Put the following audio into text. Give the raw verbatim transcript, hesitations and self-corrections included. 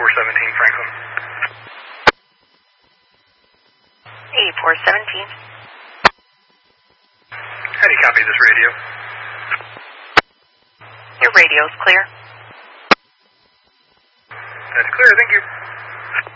eighty-four seventeen Franklin. eighty-four seventeen. How do you copy this radio? Your radio's clear. That's clear, thank you.